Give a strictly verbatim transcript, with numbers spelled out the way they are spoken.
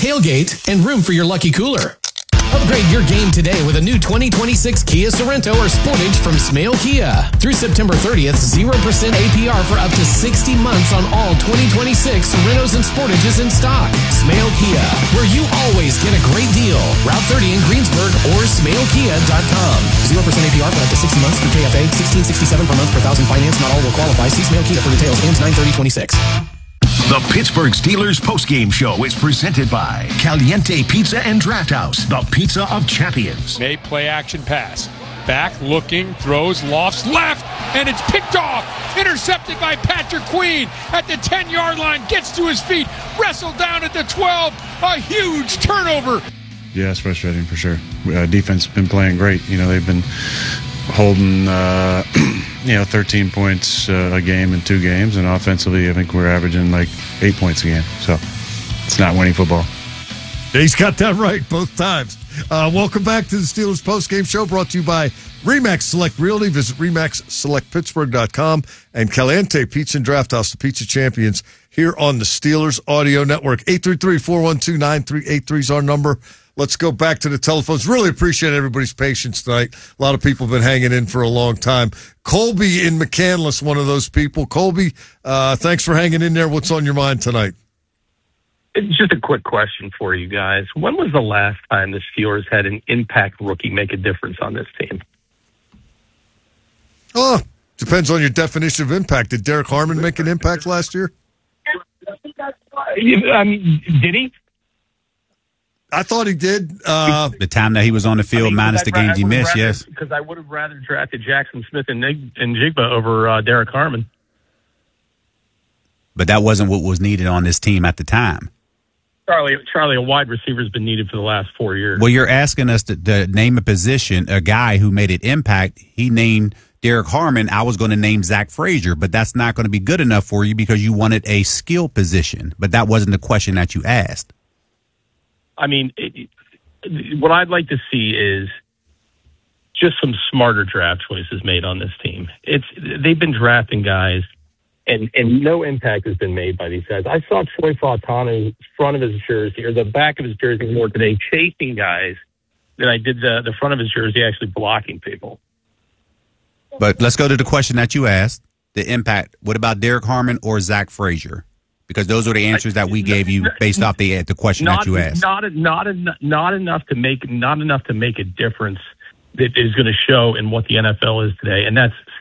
tailgate, and room for your lucky cooler. Upgrade your game today with a new twenty twenty-six Kia Sorento or Sportage from Smale Kia. Through September thirtieth, zero percent A P R for up to sixty months on all twenty twenty-six Sorentos and Sportages in stock. Smale Kia, where you always get a great deal. Route thirty in Greensburg or smale kia dot com. zero percent A P R for up to sixty months through K F A. sixteen sixty-seven per month per thousand finance. Not all will qualify. See Smale Kia for details. Ends nine thirty twenty-six. The Pittsburgh Steelers postgame show is presented by Caliente Pizza and Draft House, the pizza of champions. May play action pass. Back looking, throws, lofts left, and it's picked off. Intercepted by Patrick Queen at the ten-yard line. Gets to his feet. Wrestled down at the twelve. A huge turnover. Yeah, it's frustrating for sure. Uh, defense has been playing great. You know, they've been holding, uh, you know, thirteen points uh, a game in two games. And offensively, I think we're averaging like eight points a game. So it's not winning football. He's got that right both times. Uh, welcome back to the Steelers postgame show brought to you by RE/MAX Select Realty. Visit remax select pittsburgh dot com and Caliente Pizza and Draft House, the pizza champions, here on the Steelers Audio Network. eight three three, four one two, nine three eight three is our number. Let's go back to the telephones. Really appreciate everybody's patience tonight. A lot of people have been hanging in for a long time. Colby in McCandless, one of those people. Colby, uh, thanks for hanging in there. What's on your mind tonight? It's just a quick question for you guys. When was the last time the Steelers had an impact rookie make a difference on this team? Oh, depends on your definition of impact. Did Derek Harmon make an impact last year? I mean, did he? I thought he did. Uh, the time that he was on the field, I mean, minus the games he missed, rather, yes. Because I would have rather drafted Jackson Smith and, Nig- and Jigba over uh, Derek Harmon. But that wasn't what was needed on this team at the time. Charlie, Charlie, a wide receiver has been needed for the last four years. Well, you're asking us to, to name a position, a guy who made an impact. He named Derek Harmon. I was going to name Zach Frazier, but that's not going to be good enough for you because you wanted a skill position. But that wasn't the question that you asked. I mean, it, what I'd like to see is just some smarter draft choices made on this team. It's they've been drafting guys, and, and no impact has been made by these guys. I saw Troy Fautanu front of his jersey, or the back of his jersey more today, chasing guys than I did the, the front of his jersey actually blocking people. But let's go to the question that you asked, the impact. What about Derek Harmon or Zach Frazier? Because those are the answers that we gave you based off the the question not, that you asked. Not not not enough to make not enough to make a difference that is going to show in what the N F L is today, and that's